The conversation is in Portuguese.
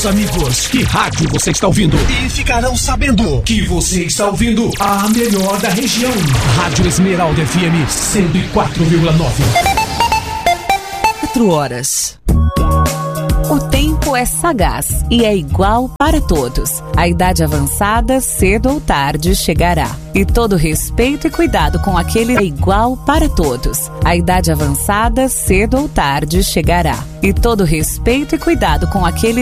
meus amigos, que rádio você está ouvindo? E ficarão sabendo que você está ouvindo a melhor da região. Rádio Esmeralda FM 104,9. 4 horas. O tempo é sagaz e é igual para todos. A idade avançada, cedo ou tarde, chegará. E todo respeito e cuidado com aquele é igual para todos. A idade avançada, cedo ou tarde, chegará. E todo respeito e cuidado com aquele